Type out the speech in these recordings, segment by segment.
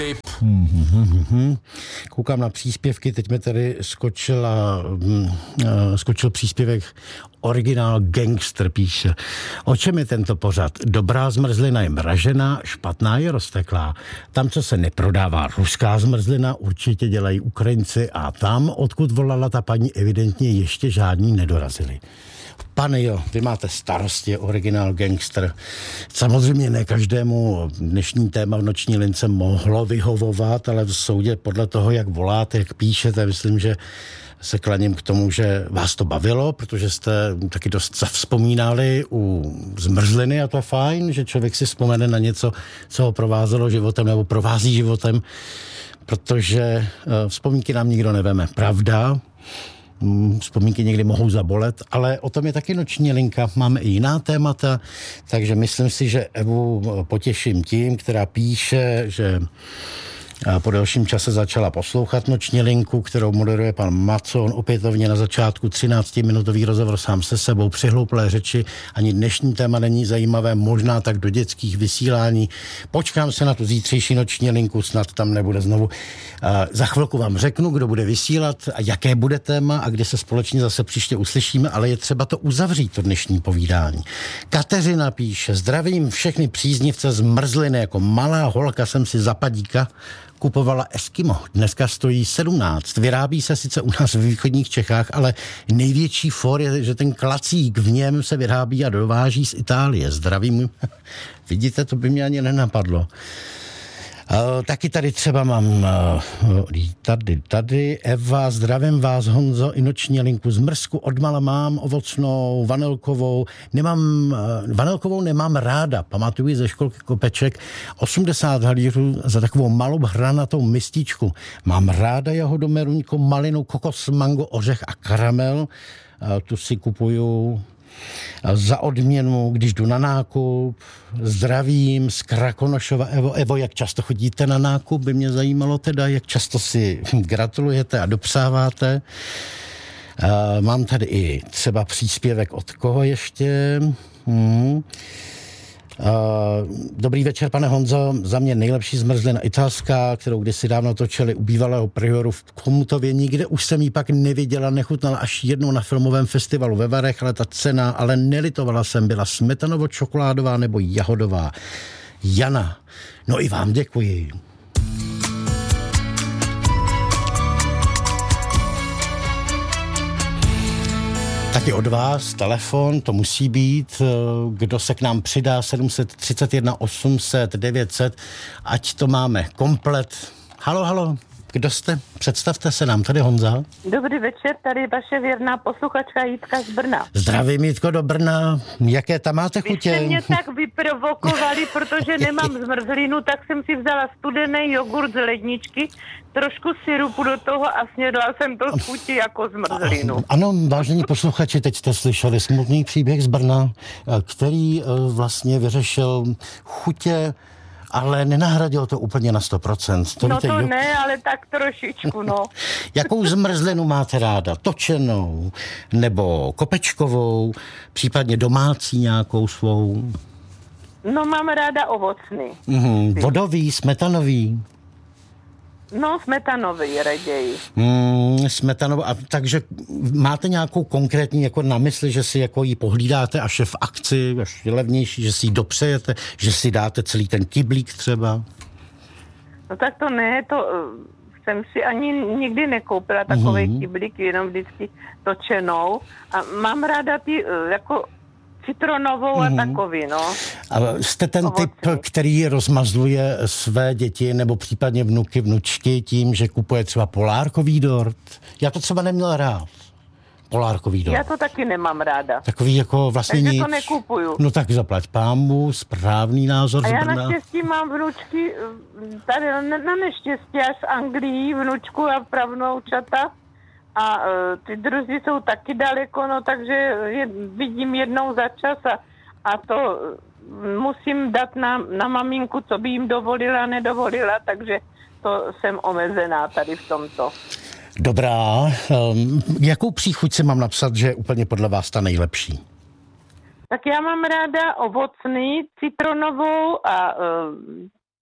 Koukám na příspěvky, teď mi tady skočil příspěvek Originál Gangster, píše. O čem je tento pořad? Dobrá zmrzlina je mražená, špatná je rozteklá. Tam, co se neprodává ruská zmrzlina, určitě dělají Ukrajinci a tam, odkud volala ta paní, evidentně ještě žádní nedorazili. Pane jo, vy máte starosti, Originál Gangster. Samozřejmě ne každému dnešní téma v Noční lince mohlo vyhovovat, ale v soudě podle toho, jak voláte, jak píšete, myslím, že se klaním k tomu, že vás to bavilo, protože jste taky dost zavzpomínali u zmrzliny a to je fajn, že člověk si vzpomene na něco, co ho provázelo životem nebo provází životem, protože vzpomínky nám nikdo neveme. Pravda, vzpomínky někdy mohou zabolet, ale o tom je taky Noční linka. Máme i jiná témata, takže myslím si, že Evu potěším tím, která píše, že po delším čase začala poslouchat Noční linku, kterou moderuje pan Macon, opětovně na začátku 13-minutový rozhovor sám se sebou, přihlouplé řeči, ani dnešní téma není zajímavé, možná tak do dětských vysílání. Počkám se na tu zítřejší Noční linku, snad tam nebude znovu. Za chvilku vám řeknu, kdo bude vysílat a jaké bude téma a kdy se společně zase příště uslyšíme, ale je třeba to uzavřít, to dnešní povídání. Kateřina píše, zdravím všechny příznivce zmrzliny, jako malá holka jsem si za padíka kupovala Eskimo. Dneska stojí 17. Vyrábí se sice u nás v východních Čechách, ale největší for je, že ten klacík v něm se vyrábí a dováží z Itálie. Zdravím. Vidíte, to by mě ani nenapadlo. Taky tady třeba mám tady Eva, zdravím vás Honzo, i Noční linku z Mrzku, odmala mám ovocnou, vanilkovou nemám ráda, pamatuju ze školky Kopeček, 80 halířů za takovou malou hranatou mističku. Mám ráda jahodomeruňku, malinu, kokos, mango, ořech a karamel, tu si kupuju za odměnu, když jdu na nákup. Zdravím z Krakonošova. Evo, jak často chodíte na nákup? By mě zajímalo teda, jak často si gratulujete a dopřáváte. Mám tady i třeba příspěvek od koho ještě? Dobrý večer, pane Honzo, za mě nejlepší zmrzlina italská, kterou kdysi dávno točili u bývalého Prioru v Chomutově. Nikde už jsem ji pak neviděla, nechutnala až jednou na filmovém festivalu ve Varech, ale ta cena, ale nelitovala jsem, byla smetanovo-čokoládová nebo jahodová. Jana, no i vám děkuji. Taky od vás telefon, to musí být, kdo se k nám přidá, 731 800 900, ať to máme komplet. Halo, kdo jste? Představte se nám, tady Honza. Dobrý večer, tady vaše věrná posluchačka Jitka z Brna. Zdravím, Jitko, do Brna. Jaké tam máte chutě? Vy jste mě tak vyprovokovali, protože nemám zmrzlinu, tak jsem si vzala studený jogurt z ledničky, trošku syrupu do toho a snědla jsem to z chutí jako zmrzlinu. Ano, vážení posluchači, teď jste slyšeli smutný příběh z Brna, který vlastně vyřešil chutě, ale nenahradil to úplně na 100%. To no víte, to ne, ale tak trošičku, no. Jakou zmrzlinu máte ráda? Točenou nebo kopečkovou, případně domácí nějakou svou? No mám ráda ovocný. Vodový, smetanový? No, smetanový raději. Smetanový. A takže máte nějakou konkrétní jako na mysli, že si jako ji pohlídáte až je v akci, až je levnější, že si ji dopřejete, že si dáte celý ten kyblík třeba? No tak to ne, to jsem si ani nikdy nekoupila takový kyblík, jenom vždycky točenou. A mám ráda ty jako citronovou a takový, no. A jste ten typ, který rozmazluje své děti nebo případně vnuky, vnučky tím, že kupuje třeba polárkový dort? Já to třeba neměl rád. Polárkový dort. Já to taky nemám ráda. Takový jako vlastně takže nic. To nekupuju. No tak zaplať pámbu, správný názor. A já naštěstí mám vnučky, tady na neštěstí až z Anglii, vnučku a pravnoučata. A ty druzí jsou taky daleko, no takže vidím jednou za čas a to musím dát na maminku, co by jim dovolila, nedovolila, takže to jsem omezená tady v tomto. Dobrá. Jakou příchuť si mám napsat, že je úplně podle vás ta nejlepší? Tak já mám ráda ovocný, citronovou a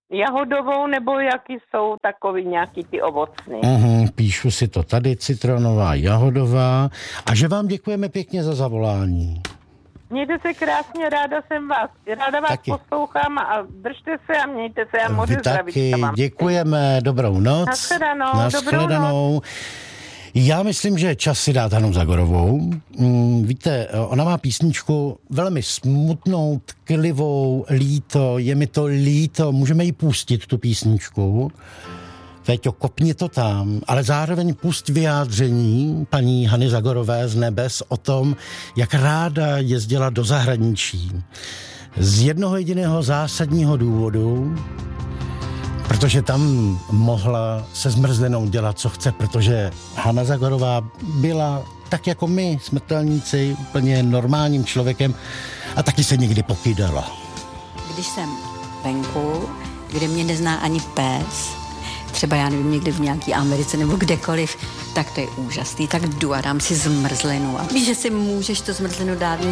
jahodovou, nebo jaký jsou takový nějaký ty ovocný? Píšu si to tady, citronová, jahodová. A že vám děkujeme pěkně za zavolání. Mějte se krásně, ráda vás taky poslouchám a držte se a mějte se a moře zdravíčka vám. Děkujeme, dobrou noc. Nashledanou. Já myslím, že je čas si dát Hanu Zagorovou. Víte, ona má písničku velmi smutnou, tklivou, líto, je mi to líto, můžeme ji pustit, tu písničku. Peťo, kopni to tam, ale zároveň pust vyjádření paní Hany Zagorové z nebes o tom, jak ráda jezdila do zahraničí. Z jednoho jediného zásadního důvodu, protože tam mohla se zmrzlinou dělat, co chce, protože Hana Zagorová byla tak jako my, smrtelníci, úplně normálním člověkem a taky se někdy pokydala. Když jsem venku, kde mě nezná ani pes, třeba já nevím, někde v nějaký Americe nebo kdekoliv, tak to je úžasný. Tak jdu a dám si zmrzlinu. A víš, že si můžeš to zmrzlinu dát